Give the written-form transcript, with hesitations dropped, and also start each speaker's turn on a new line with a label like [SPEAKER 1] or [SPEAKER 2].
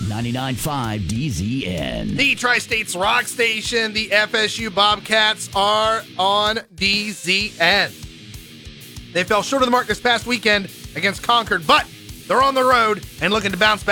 [SPEAKER 1] 99.5 DZN.
[SPEAKER 2] The Tri-States Rock Station, the FSU Bobcats are on DZN. They fell short of the mark this past weekend against Concord, but they're on the road and looking to bounce back.